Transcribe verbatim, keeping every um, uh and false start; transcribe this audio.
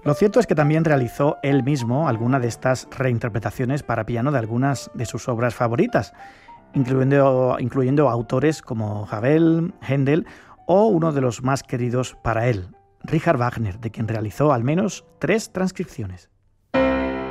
Lo cierto es que también realizó él mismo alguna de estas reinterpretaciones para piano de algunas de sus obras favoritas, incluyendo, incluyendo autores como Ravel, Händel o uno de los más queridos para él, Richard Wagner, de quien realizó al menos tres transcripciones.